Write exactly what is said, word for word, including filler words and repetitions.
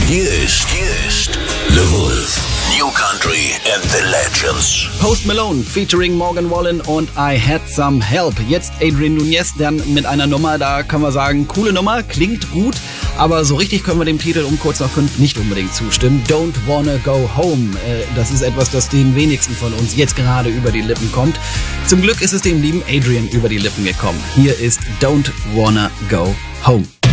Hier ist, hier ist The Wolf. New Country and the Legends. Post Malone featuring Morgan Wallen und I Had Some Help. Jetzt Adrian Nunez dann mit einer Nummer, da kann man sagen, coole Nummer, klingt gut, aber so richtig können wir dem Titel um kurz nach fünf nicht unbedingt zustimmen. Don't Wanna Go Home. Das ist etwas, das den wenigsten von uns jetzt gerade über die Lippen kommt. Zum Glück ist es dem lieben Adrian über die Lippen gekommen. Hier ist Don't Wanna Go Home.